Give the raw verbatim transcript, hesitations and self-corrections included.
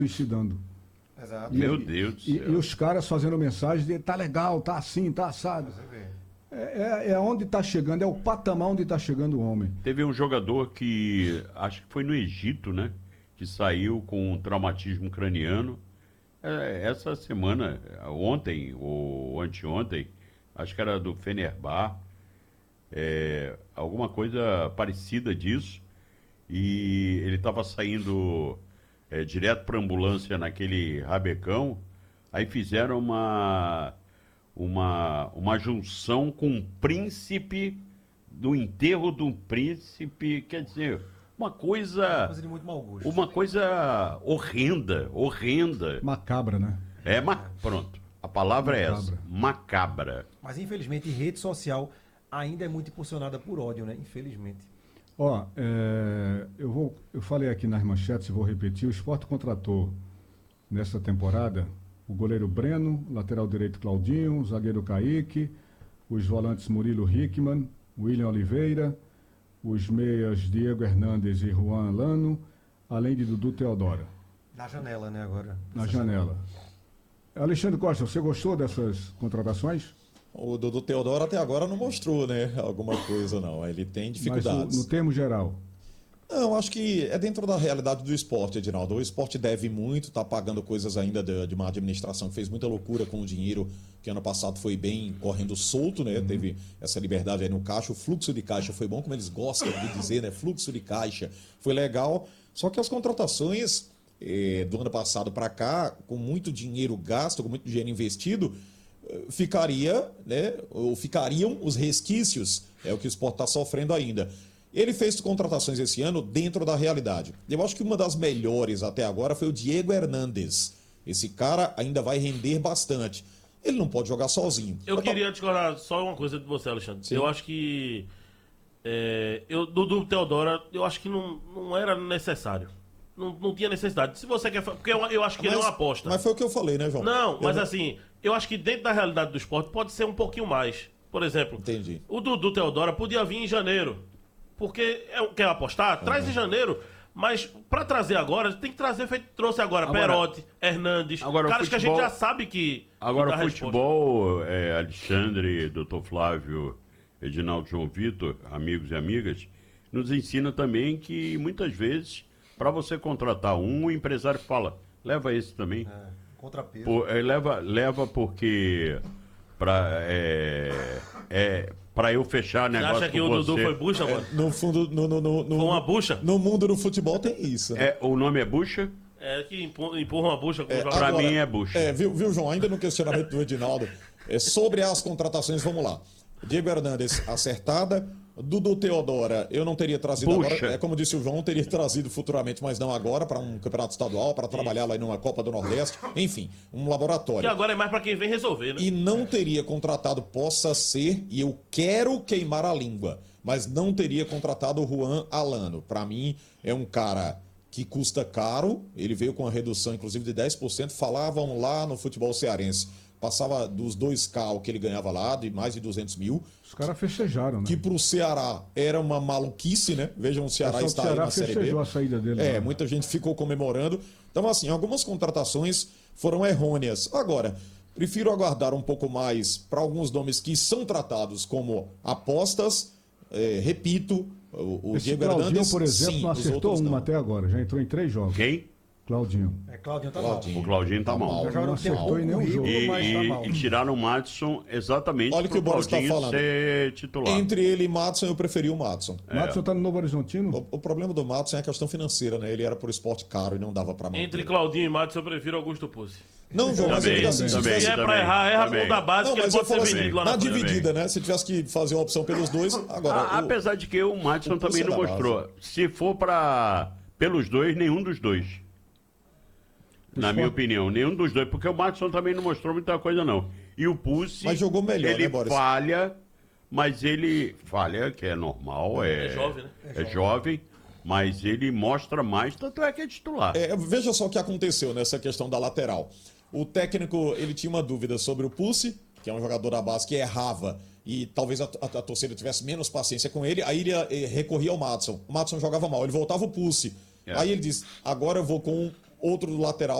suicidando. Exato. E, Meu Deus do e, céu. e os caras fazendo mensagem de tá legal, tá assim, tá assado. Você vê. É, é, é onde está chegando, é o patamar onde está chegando o homem. Teve um jogador que, acho que foi no Egito, né? Que saiu com um traumatismo craniano. É, essa semana, ontem ou anteontem, acho que era do Fenerbahçe, é, alguma coisa parecida disso. E ele estava saindo é, direto para a ambulância naquele rabecão. Aí fizeram uma, uma, uma junção com um príncipe, do enterro de um príncipe, quer dizer, uma coisa, Coisa de muito mau gosto. uma coisa horrenda, horrenda. Macabra, né? É, ma... pronto, a palavra é essa, Macabra. macabra. Mas infelizmente rede social ainda é muito impulsionada por ódio, né? Infelizmente. Ó, é, eu, vou, eu falei aqui nas manchetes e vou repetir, o Sport contratou nessa temporada o goleiro Breno, lateral direito Claudinho, o zagueiro Kaique, os volantes Murilo Hickman, William Oliveira, os meias Diego Hernandes e Juan Lano, além de Dudu Teodora, Na janela, né, agora. na janela. Alexandre Costa, você gostou dessas contratações? O Dudu Teodoro até agora não mostrou, né? Alguma coisa, não. Ele tem dificuldades. Mas o- no termo geral. Não, acho que é dentro da realidade do esporte, Edinaldo. O esporte deve muito, está pagando coisas ainda de, de uma administração que fez muita loucura com o dinheiro, que ano passado foi bem correndo solto, né? Uhum. Teve essa liberdade aí no caixa. O fluxo de caixa foi bom, como eles gostam de dizer, né? Fluxo de caixa foi legal. Só que as contratações eh, do ano passado para cá, com muito dinheiro gasto, com muito dinheiro investido, ficaria, né, ou ficariam os resquícios, é o que o esporte está sofrendo ainda. Ele fez contratações esse ano dentro da realidade. Eu acho que uma das melhores até agora foi o Diego Hernandes. Esse cara ainda vai render bastante. Ele não pode jogar sozinho. Eu Mas, queria discordar só uma coisa de você, Alexandre. Sim. Eu acho que é, eu, do, do Teodora, eu acho que não, não era necessário. Não, não tinha necessidade. Se você quer. fa- Porque eu, eu acho que ele é uma aposta. Mas foi o que eu falei, né, João? Não, mas Eu assim, eu acho que dentro da realidade do esporte pode ser um pouquinho mais. Por exemplo, Entendi. o Dudu Teodora podia vir em janeiro. Porque é, quer apostar? Traz em janeiro. Mas pra trazer agora, tem que trazer feito trouxe agora, Agora- Perotti, Hernandes, Agora, o caras que a gente futebol- já sabe que. Agora, que o dá resposta. futebol, é, Alexandre, doutor Flávio, Edinaldo João Vitor, amigos e amigas, nos ensina também que muitas vezes, para você contratar um, o empresário fala, leva esse também. É, contrapeso. Pô, é, leva, leva porque para é, é, para eu fechar Você negócio acha que com o você. Dudu foi bucha, mano? No fundo, no, no, no, no, Foi uma bucha? no mundo do futebol tem isso. Né? É, o nome é bucha? É que empu- empurra uma bucha com o É, jogador. Pra agora, mim é bucha. É, viu, viu, João? Ainda no questionamento do Edinaldo, é, sobre as contratações, vamos lá. Diego Hernandes, acertada. Dudu Teodora, eu não teria trazido Puxa. agora. É como disse o João, eu teria trazido futuramente, mas não agora, para um campeonato estadual, para trabalhar lá em uma Copa do Nordeste. Enfim, um Que laboratório. agora é mais pra quem vem resolver, né? E não teria contratado, possa ser, e eu quero queimar a língua, mas não teria contratado o Juan Alano. Para mim, é um cara que custa caro, ele veio com uma redução, inclusive, de dez por cento. Falavam lá no futebol cearense, passava dos dois K o que ele ganhava lá, de mais de duzentos mil, Os caras festejaram, né? que para o Ceará era uma maluquice, né? Vejam, o O Ceará pessoal do está aí Ceará na Série B. festejou a saída dele. É, né? muita gente ficou comemorando. Então, assim, algumas contratações foram errôneas. Agora, prefiro aguardar um pouco mais para alguns nomes que são tratados como apostas. É, repito, o, o Esse Diego Claudinho, Hernandes, por exemplo, sim, não os acertou outros uma não. até agora. Já entrou em três jogos. Quem? Claudinho. É, Claudinho tá Claudinho. O Claudinho tá Tá mal. mal. mal. Já Não não tem um acertou em nenhum currículo, jogo. E, mas tá e- mal. e tiraram o Madison exatamente Olha o que o pro Boris tá Claudinho falando. ser titular. Entre ele e Madison, eu preferi o Madison. Madison tá no Novo Horizontino? O, o problema do Madison é a questão financeira, né? Ele era por esporte caro e não dava para manter. Entre Claudinho e Matos, eu prefiro Augusto Pucci. Não, João, mas Também, ele assim, se também, tivesse... Se é pra também, errar, erra também. com o da base, Não, que ele mas eu pode falo ser assim, vendido lá na na frente. dividida, né? Se tivesse que fazer uma opção pelos dois, agora... A- o- apesar de que o Madison o também não Pucci é da mostrou. Se for para pelos dois, nenhum dos dois. Na minha opinião, nenhum dos dois, porque o Madison também não mostrou muita coisa, não. E o Pulse, Mas jogou melhor, ele né, Boris? falha, mas ele falha, que é normal, é, É jovem, né? É, jovem, mas ele mostra mais, tanto é que é titular. É, veja só o que aconteceu nessa questão da lateral. O técnico, ele tinha uma dúvida sobre o Pulse, que é um jogador da base que errava e talvez a, a- a torcida tivesse menos paciência com ele, aí ele eh, recorria ao Madison. O Madison jogava mal, ele voltava o Pulse. É. Aí ele disse, agora eu vou com outro lateral